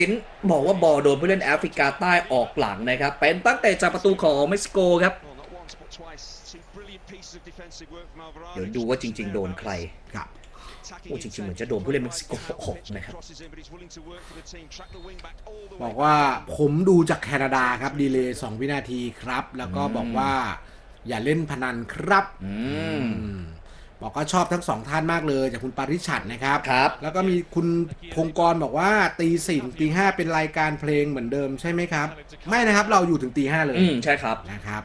บอกว่าบอลโดนผู้เล่นแอฟริกาใต้ออกหลังนะครับเป็นตั้งแต่จากประตูของเม็กซิโกครับเดี๋ยวดูว่าจริงๆโดนใครครับโอ้จริงๆเหมือนจะโดนผู้เล่นเม็กซิโกออกนะครับบอกว่าผมดูจากแคนาดาครับดีเลย์2วินาทีครับแล้วก็บอกว่าอย่าเล่นพนันครับบอกว่าชอบทั้งสองท่านมากเลยจากคุณปาริชัดนะครับแล้วก็มีคุณพงกรบอกว่าตี4 ตี 5เป็นรายการเพลงเหมือนเดิมใช่ไหมครับไม่นะครับเราอยู่ถึงตี 5เลยใช่ครับนะครับ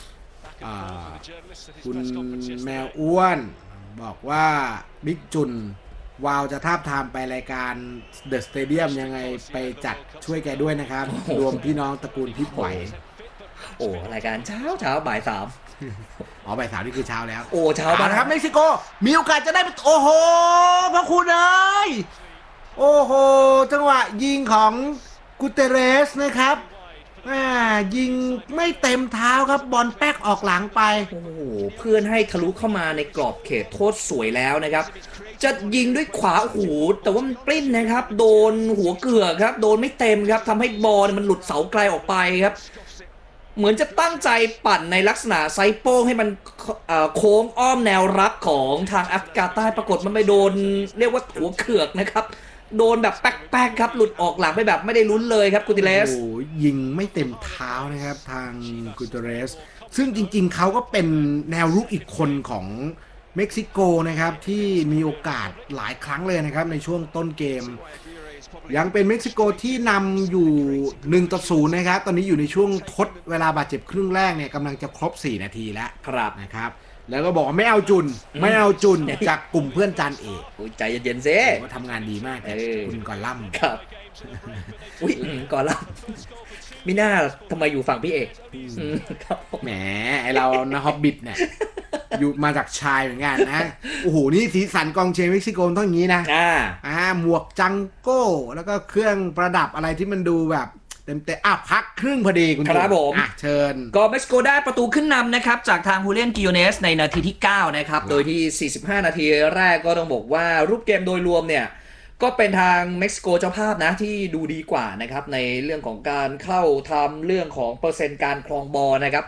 คุณแมวอ้วนบอกว่าบิ๊กจุนวาวจะทาบทามไปรายการเดอะสเตเดียมยังไงไปจัดช่วยแกด้วยนะครับรวมพี่น้องตระกูลพิบไหวโอ้รายการเช้าบ่าย 3 อ๋อบ่าย 3นี่คือเช้าแล้วโอ้เช้าบ้านครับเม็กซิโกมีโอกาสจะได้โอ้โหพระคุณเอ้ยโอ้โหจังหวะยิงของกูเตเรสนะครับยิงไม่เต็มเท้าครับบอลแป๊กออกหลังไปโอ้โหเพื่อนให้ทะลุเข้ามาในกรอบเขตโทษสวยแล้วนะครับจะยิงด้วยขวาโอ้โหแต่ว่ามันปลิ้นนะครับโดนหัวเกือกครับโดนไม่เต็มครับทำให้บอลมันหลุดเสาไกลออกไปครับเหมือนจะตั้งใจปั่นในลักษณะไซโป้งให้มันโค้งอ้อมแนวรับของทางแอฟริกาใต้ปรากฏมันไปโดนเรียกว่าหัวเกือกนะครับโดนแบบแป๊กๆครับหลุดออกหลังไปแบบไม่ได้ลุ้นเลยครับกูติเลสโอ้ยิงไม่เต็มเท้านะครับทางกูติเลสซึ่งจริงๆเขาก็เป็นแนวรุกอีกคนของเม็กซิโกนะครับที่มีโอกาสหลายครั้งเลยนะครับในช่วงต้นเกมยังเป็นเม็กซิโกที่นำอยู่1-0นะครับตอนนี้อยู่ในช่วงทดเวลาบาดเจ็บครึ่งแรกเนี่ยกำลังจะครบ4นาทีแล้วครับนะครับแล้วก็บอกว่าไม่เอาจุนจากกลุ่มเพื่อนจานเอกใจเย็นๆซิว่าทำงานดีมากคุณกอลัมครับอุ้ยกอลัมมิน่าทำไมอยู่ฝั่งพี่เอกครับแหมไอเรานะฮอบบิทเนี่ยอยู่มาจากชายเหมือนกันนะโอ้โหนี่สีสันกองเชียร์เม็กซิโกต้องอย่างนี้นะหมวกจังโก้แล้วก็เครื่องประดับอะไรที่มันดูแบบเต็มพักครึ่งพอดีคุณครับผมเชิญก็เม็กซิโกได้ประตูขึ้นนำนะครับจากทางฮูเลียนกิโอเนสในนาทีที่9นะครับโดยที่45นาทีแรกก็ต้องบอกว่ารูปเกมโดยรวมเนี่ยก็เป็นทางเม็กซิโกเจ้าภาพนะที่ดูดีกว่านะครับในเรื่องของการเข้าทำเรื่องของเปอร์เซ็นต์การครองบอลนะครับ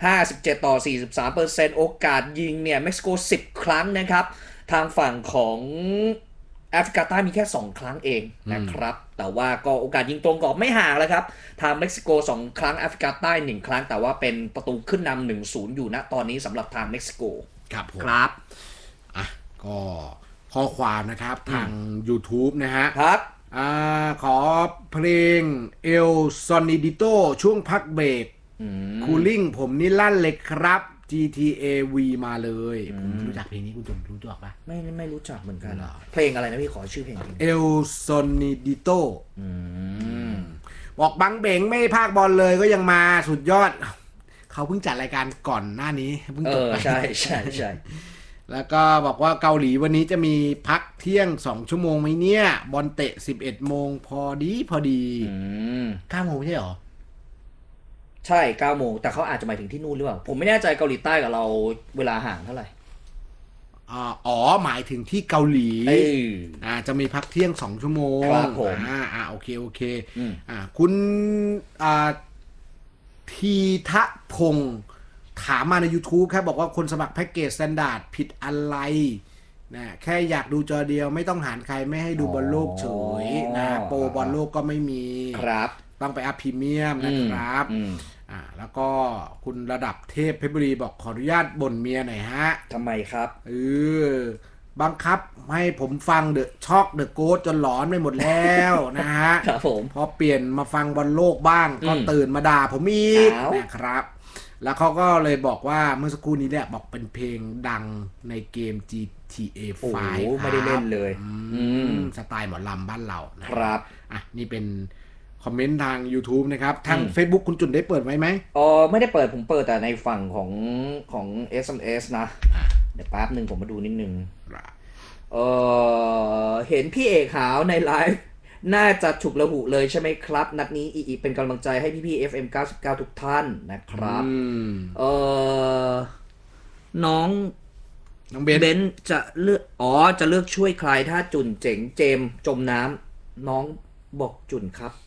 57-43%โอกาสยิงเนี่ยเม็กซิโก10ครั้งนะครับทางฝั่งของแอฟริกาใต้มีแค่2ครั้งเองนะครับแต่ว่าก็โอกาสยิงตรงกรอบไม่ห่างแล้วครับทางเม็กซิโก2ครั้งแอฟริกาใต้1ครั้งแต่ว่าเป็นประตูขึ้นนำ 1-0 อยู่ณตอนนี้สำหรับทางเม็กซิโกครับผมครับก็ข้อความนะครับทาง YouTube นะฮะครับขอเพลง El Sonidito ช่วงพักเบรกคูลิ่งผมนี่ลั่นเลยครับ GTA V มาเลยผมรู้จักเพลงนี้คุณจนรู้จักปะไม่รู้จักเหมือนกันเพลงอะไรนะพี่ขอชื่อเพลง El Sonidito บอกบังเบงไม่พากบอลเลยก็ยังมาสุดยอดเขาเพิ่งจัดรายการก่อนหน้านี้เพิ่งจบใช่แล้วก็บอกว่าเกาหลีวันนี้จะมีพักเที่ยง2ชั่วโมงไหมเนี่ยบอลเตะ11โมงพอดี9โมงใช่หรอใช่9โมงแต่เขาอาจจะหมายถึงที่นู่นหรือเปล่าผมไม่แน่ใจเกาหลีใต้กับเราเวลาห่างเท่าไหร่หมายถึงที่เกาหลีจะมีพักเที่ยง2ชั่วโมงครับผมโอเคคุณทีทะพงศ์ถามมาใน YouTube ครับบอกว่าคนสมัครแพ็กเกจสแตนดาร์ดผิดอะไรนะแค่อยากดูจอเดียวไม่ต้องหารใครไม่ให้ดูบอลโลกเฉยนะโปรบอลโลกก็ไม่มีครับต้องไปอัพพรีเมียมนะครับแล้วก็คุณระดับเทพเพชรบุรีบอกขออนุญาตบ่นเมียหน่อยฮะทำไมครับบังคับให้ผมฟังช็อกเดอะโกสจนหลอนไปหมดแล้วนะฮะครับผมพอเปลี่ยนมาฟังบอลโลกบ้างก็ตื่นมาด่าผมอีกนะครับแล้วเขาก็เลยบอกว่าเมื่อสักครู่นี้เนี่ยบอกเป็นเพลงดังในเกม GTA 5 ไม่ได้เล่นเลยสไตล์หมอลำบ้านเรานะครับนี่เป็นคอมเมนต์ทาง YouTube นะครับทาง Facebook คุณจุนได้เปิดไว้ไหมไม่ได้เปิดผมเปิดแต่ในฝั่งของ SMS นะเดี๋ยวแป๊บหนึ่งผมมาดูนิดนึงเห็นพี่เอกหาวในไลฟ์น่าจะฉุกระหุเลยใช่ไหมครับนัดนี้อีเป็นกำลังใจให้พี่ๆ FM 99ทุกท่านนะครับน้องเบนจะเลือกช่วยใครถ้าจุนเจ๋งเจมจมน้ำน้องบอกจุนครับ